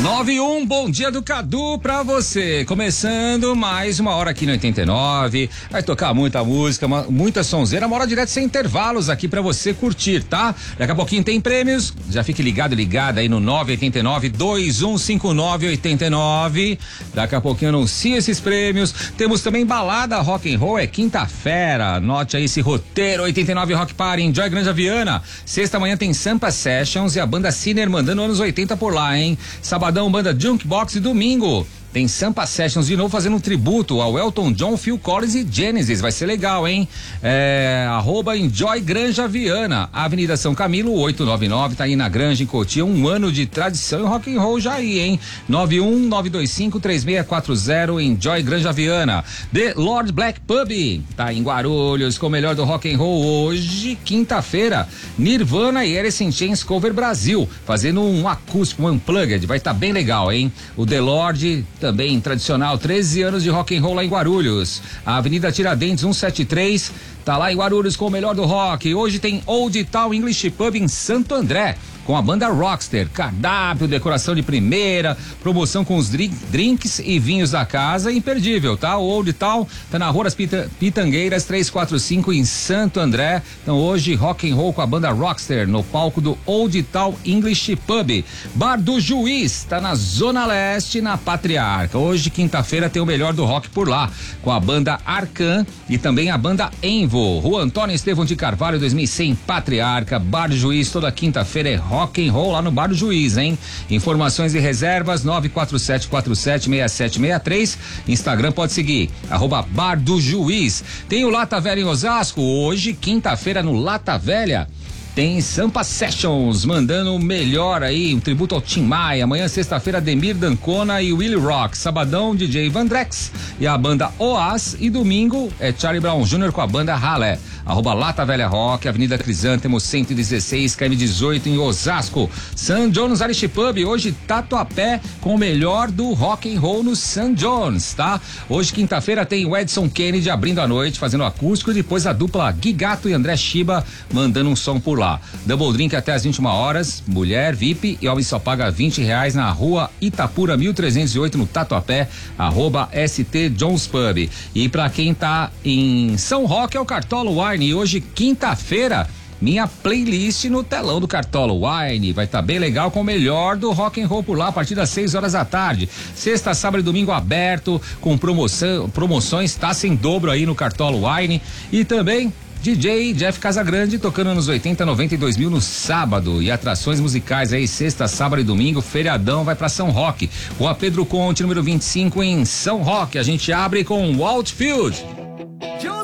9-1, bom dia do Cadu pra você. Começando mais uma hora aqui no 89. Vai tocar muita música, muita sonzeira, uma hora direto sem intervalos aqui pra você curtir, tá? Daqui a pouquinho tem prêmios. Já fique ligado aí no 989-2159-89. Daqui a pouquinho anuncia esses prêmios. Temos também balada rock and roll, é quinta-feira. Anote aí esse roteiro, 89 Rock Party, Enjoy Granja Viana. Sexta manhã tem Sampa Sessions e a banda Sinner mandando anos 80 por lá, hein? Sabadão, banda Junkbox, e domingo tem Sampa Sessions de novo fazendo um tributo ao Elton John, Phil Collins e Genesis. Vai ser legal, hein? @Enjoy Granja Viana, Avenida São Camilo 899, tá aí na Granja, em Cotia. Um ano de tradição e rock and roll já aí, hein? 919253640, Enjoy Granja Viana. The Lord Black Pub tá em Guarulhos com o melhor do rock and roll hoje, quinta-feira. Nirvana e Alice in Chains Cover Brasil, fazendo um acústico, um unplugged. Vai estar bem legal, hein? O The Lord também tradicional, 13 anos de rock and roll lá em Guarulhos. A Avenida Tiradentes 173, tá lá em Guarulhos com o melhor do rock. Hoje tem Old Town English Pub em Santo André, com a banda Rockster, cardápio, decoração de primeira, promoção com os drinks e vinhos da casa, imperdível, tá? O Old Town tá na Rua das Pitangueiras 345 em Santo André. Então hoje rock and roll com a banda Rockster no palco do Old Town English Pub. Bar do Juiz tá na Zona Leste, na Patriarca. Hoje, quinta-feira, tem o melhor do rock por lá, com a banda Arcan e também a banda Envo. Rua Antônio Estevão de Carvalho 2100, Patriarca. Bar do Juiz, toda quinta-feira é rock and roll lá no Bar do Juiz, hein? Informações e reservas 947476763. Instagram pode seguir @Bar do Juiz. Tem o Lata Velha em Osasco hoje, quinta-feira, no Lata Velha. Tem Sampa Sessions mandando o melhor aí, um tributo ao Tim Maia. Amanhã, sexta-feira, Demir Dancona e Willie Rock. Sabadão, DJ Vandrex e a banda Oas. E domingo é Charlie Brown Jr. com a banda Ralé. @Lata Velha Rock, Avenida Crisântemo 116, KM 18 em Osasco. St. John's Irish Pub, hoje Tatuapé com o melhor do rock and roll no St. John's, tá? Hoje, quinta-feira, tem o Edson Kennedy abrindo a noite, fazendo acústico, e depois a dupla Gui Gato e André Shiba mandando um som por lá. Double Drink até às 21 horas, mulher, VIP e homem só paga R$20 na Rua Itapura 1308 no Tatuapé, @ST Jones Pub. E pra quem tá em São Roque é o Cartola Wine, e hoje, quinta-feira, minha playlist no telão do Cartola Wine vai estar bem legal, com o melhor do rock and roll por lá a partir das 6 horas da tarde. Sexta, sábado e domingo aberto com promoções, tá sem dobro aí no Cartola Wine. E também DJ Jeff Casagrande tocando nos 80, 90 e 2000 no sábado, e atrações musicais aí sexta, sábado e domingo. Feriadão vai pra São Roque, Rua Pedro Conte, número 25 em São Roque. A gente abre com Outfield.